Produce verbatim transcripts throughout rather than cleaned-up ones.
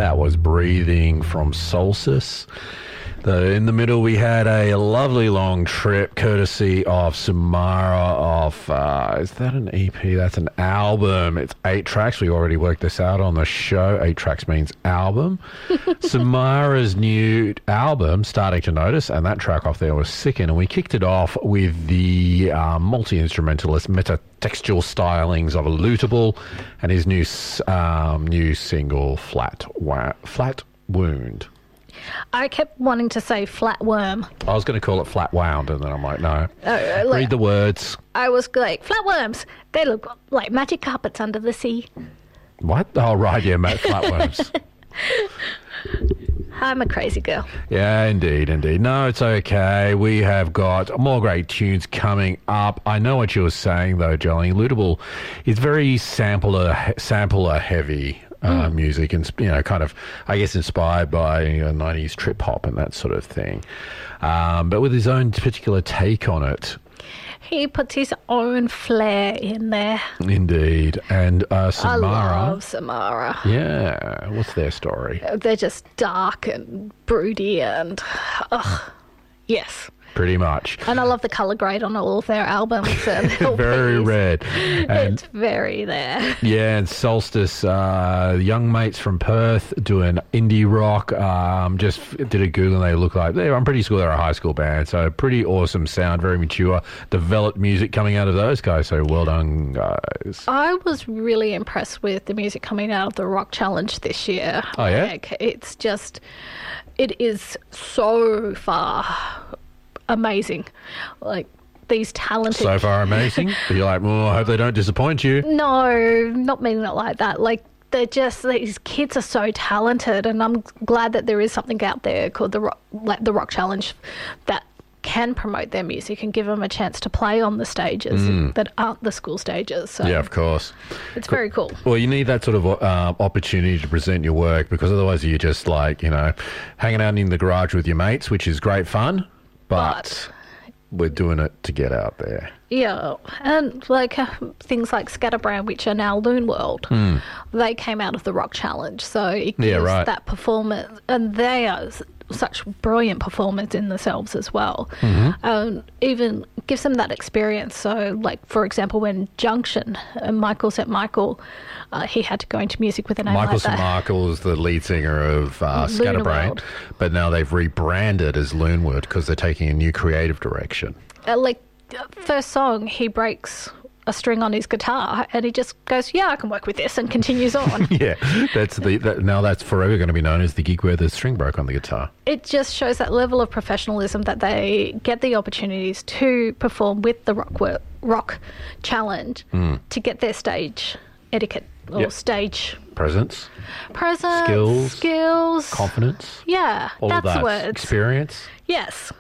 That was Breathing from Solstice. The, in the middle, we had a lovely long trip courtesy of Samara of, uh, is that an E P? That's an album. It's eight tracks. We already worked this out on the show. Eight tracks means album. Samara's new album, Starting to Notice, and that track off there was Sicken. And we kicked it off with the uh, multi-instrumentalist metatextual stylings of Lootable and his new um, new single, Flat, Wa- Flat Wound. I kept wanting to say flatworm. I was going to call it flat wound, and then I'm like, no. Uh, like, Read the words. I was like, flatworms, they look like magic carpets under the sea. What? Oh, right, yeah, mate, flatworms. I'm a crazy girl. Yeah, indeed, indeed. No, it's okay. We have got more great tunes coming up. I know what you were saying, though, Jolly. Lootable is very sampler, sampler heavy. Uh, mm. Music and, you know, kind of, I guess, inspired by you know, nineties trip hop and that sort of thing. Um, but with his own particular take on it. He puts his own flair in there. Indeed. And uh, Samara. I love Samara. Yeah. What's their story? They're just dark and broody and, ugh, yes. Pretty much. And I love the colour grade on all of their albums. And very red. And it's very there. Yeah, and Solstice, uh, young mates from Perth doing indie rock. Um, just did a Google and they look like, they, I'm pretty sure they're a high school band. So pretty awesome sound, very mature, developed music coming out of those guys. So well done, guys. I was really impressed with the music coming out of the Rock Challenge this year. Oh, yeah? Like, it's just, it is so far amazing. Like, these talented... So far amazing? But you're like, well, I hope they don't disappoint you. No, not meaning it like that. Like, they're just... These kids are so talented, and I'm glad that there is something out there called the Rock, like the Rock Challenge that can promote their music and give them a chance to play on the stages mm. that aren't the school stages. So yeah, of course. It's very cool. Well, you need that sort of uh, opportunity to present your work, because otherwise you're just like, you know, hanging out in the garage with your mates, which is great fun. But, but we're doing it to get out there. Yeah, and like uh, things like Scatterbrand, which are now Loon World, mm. they came out of the Rock Challenge, so it gives yeah, right. that performance, and they are such brilliant performers in themselves as well. Mm-hmm. Um, even gives them that experience. So, like for example, when Junction, uh, Michael Saint Michael, uh, he had to go into music with a name Michael like that. Michael is the lead singer of uh, Scatterbrain, but now they've rebranded as Loonwood because they're taking a new creative direction. Uh, like first song, he breaks a string on his guitar and he just goes, yeah, I can work with this, and continues on. Yeah, that's the that, now that's forever going to be known as the gig where the string broke on the guitar. It just shows that level of professionalism that they get the opportunities to perform with the rock work, rock challenge mm. to get their stage etiquette or yep. stage presence, presence, skills, skills, confidence. Yeah, all that's of that. the words. Experience. Yes.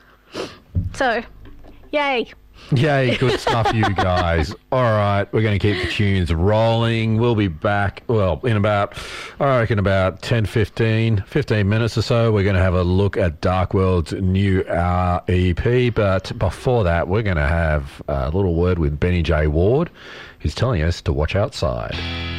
So, yay. Yay, good stuff, you guys. All right, we're going to keep the tunes rolling. We'll be back, well, in about, I reckon about ten, fifteen, fifteen minutes or so. We're going to have a look at Dark World's new uh, E P. But before that, we're going to have a little word with Benny J. Ward, who's telling us to watch outside.